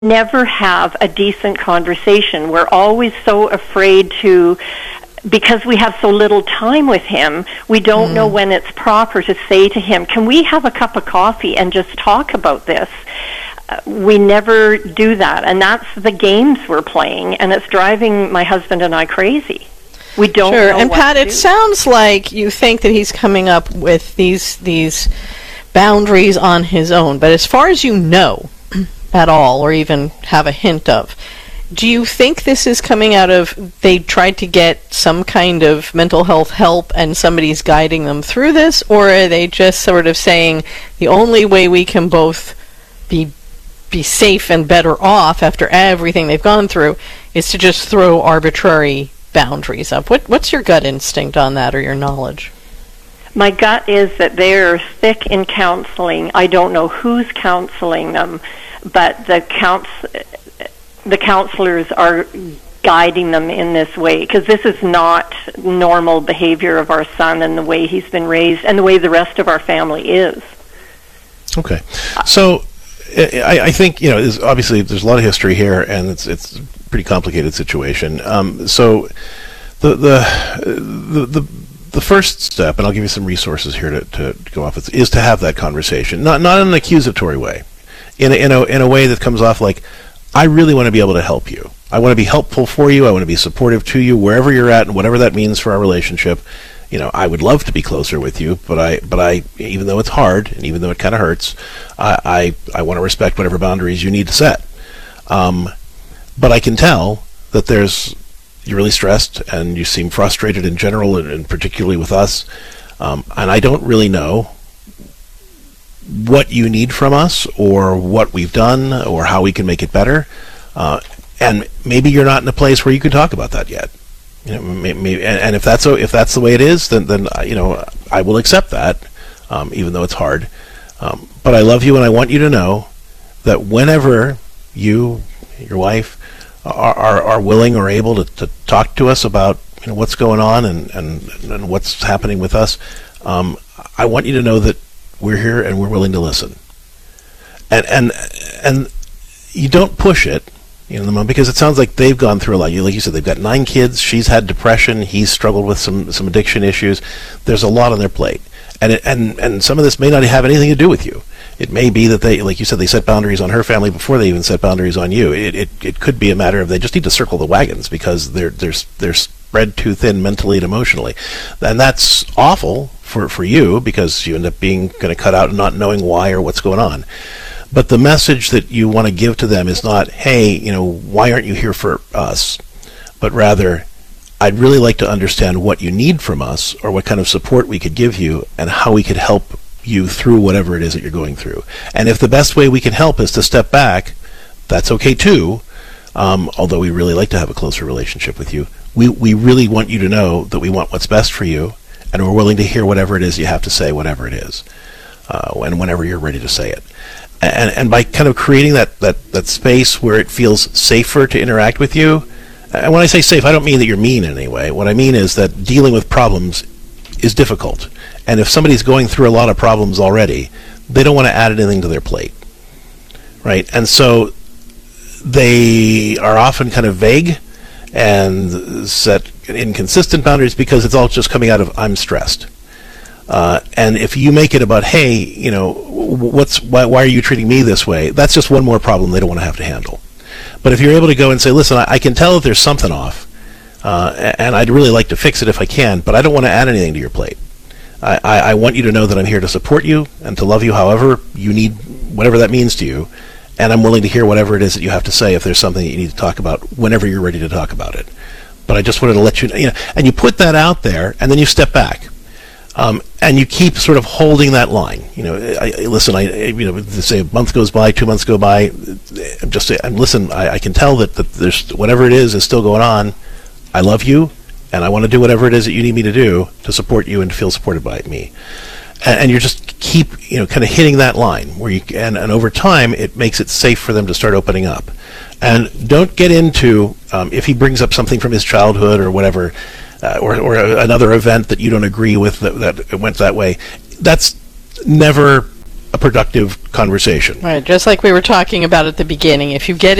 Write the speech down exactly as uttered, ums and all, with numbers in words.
never have a decent conversation. We're always so afraid to, because we have so little time with him, we don't mm. know when it's proper to say to him, can we have a cup of coffee and just talk about this? Uh, we never do that, and that's the games we're playing, and it's driving my husband and I crazy. We don't sure. know And what Pat, to it do. sounds like you think that he's coming up with these these boundaries on his own, but as far as you know at all, or even have a hint of, do you think this is coming out of they tried to get some kind of mental health help and somebody's guiding them through this, or are they just sort of saying the only way we can both be be safe and better off after everything they've gone through is to just throw arbitrary boundaries up? What what's your gut instinct on that, or your knowledge? My gut is that they're thick in counseling. I don't know who's counseling them, but the counts the counselors are guiding them in this way, because this is not normal behavior of our son and the way he's been raised and the way the rest of our family is. Okay. So I, I think, you know, there's obviously there's a lot of history here, and it's it's a pretty complicated situation. Um, so the the the the the first step, and I'll give you some resources here to, to, to go off with, is to have that conversation, not not in an accusatory way, in a, in a in a way that comes off like, I really want to be able to help you. I want to be helpful for you. I want to be supportive to you wherever you're at, and whatever that means for our relationship. You know, I would love to be closer with you, but I, but I, even though it's hard and even though it kind of hurts, I, I, I want to respect whatever boundaries you need to set. Um, but I can tell that there's, you're really stressed and you seem frustrated in general, and, and particularly with us. Um, and I don't really know what you need from us, or what we've done, or how we can make it better. Uh, and maybe you're not in a place where you can talk about that yet. You know, maybe, and, and if that's so, if that's the way it is, then then you know, I will accept that, um, even though it's hard. Um, but I love you, and I want you to know that whenever you, your wife, are are, are willing or able to, to talk to us about, you know, what's going on and, and, and what's happening with us, um, I want you to know that we're here and we're willing to listen. And and and you don't push it. You know, because it sounds like they've gone through a lot. You, like you said, they've got nine kids. She's had depression. He's struggled with some, some addiction issues. There's a lot on their plate, and it, and and some of this may not have anything to do with you. It may be that they, like you said, they set boundaries on her family before they even set boundaries on you. It it, it could be a matter of they just need to circle the wagons because they're they're they're spread too thin mentally and emotionally, and that's awful for for you because you end up being going to cut out and not knowing why or what's going on. But the message that you want to give to them is not, hey, you know, why aren't you here for us? But rather, I'd really like to understand what you need from us, or what kind of support we could give you, and how we could help you through whatever it is that you're going through. And if the best way we can help is to step back, that's okay too. Um, although we really like to have a closer relationship with you. We, we really want you to know that we want what's best for you, and we're willing to hear whatever it is you have to say, whatever it is, uh, and whenever you're ready to say it. And, and by kind of creating that, that, that space where it feels safer to interact with you, and when I say safe, I don't mean that you're mean in any way. What I mean is that dealing with problems is difficult. And if somebody's going through a lot of problems already, they don't want to add anything to their plate, right? And so they are often kind of vague and set inconsistent boundaries because it's all just coming out of, I'm stressed. Uh, and if you make it about, hey, you know, what's why, why are you treating me this way? That's just one more problem they don't want to have to handle. But if you're able to go and say, listen, I, I can tell that there's something off, uh, and I'd really like to fix it if I can, but I don't want to add anything to your plate. I, I, I want you to know that I'm here to support you and to love you however you need, whatever that means to you, and I'm willing to hear whatever it is that you have to say if there's something that you need to talk about whenever you're ready to talk about it. But I just wanted to let you know, you know, and you put that out there, and then you step back. Um, and you keep sort of holding that line. You know, I, I, listen. I, you know, say a month goes by, two months go by. I'm just say, I'm listen. I, I can tell that, that there's whatever it is is still going on. I love you, and I want to do whatever it is that you need me to do to support you and to feel supported by me. And, and you just keep, you know, kind of hitting that line where you and, and over time it makes it safe for them to start opening up. And don't get into um, if he brings up something from his childhood or whatever. Uh, or, or another event that you don't agree with that, that went that way. That's never a productive conversation. Right, just like we were talking about at the beginning, if you get